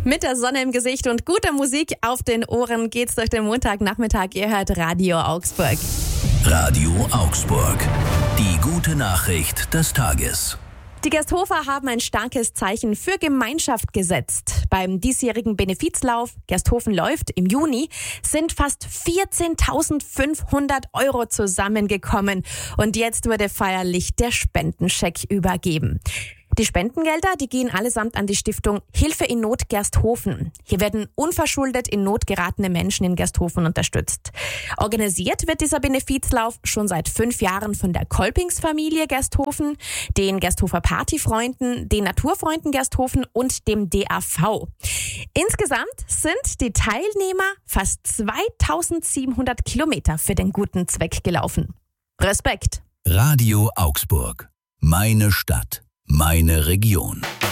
Mit der Sonne im Gesicht und guter Musik auf den Ohren geht's durch den Montagnachmittag. Ihr hört Radio Augsburg. Radio Augsburg. Die gute Nachricht des Tages. Die Gersthofer haben ein starkes Zeichen für Gemeinschaft gesetzt. Beim diesjährigen Benefizlauf Gersthofen läuft im Juni sind fast 14.500 € zusammengekommen. Und jetzt wurde feierlich der Spendenscheck übergeben. Die Spendengelder, die gehen allesamt an die Stiftung Hilfe in Not Gersthofen. Hier werden unverschuldet in Not geratene Menschen in Gersthofen unterstützt. Organisiert wird dieser Benefizlauf schon seit 5 Jahren von der Kolpingsfamilie Gersthofen, den Gersthofer Partyfreunden, den Naturfreunden Gersthofen und dem DAV. Insgesamt sind die Teilnehmer fast 2700 Kilometer für den guten Zweck gelaufen. Respekt! Radio Augsburg. Meine Stadt. Meine Region.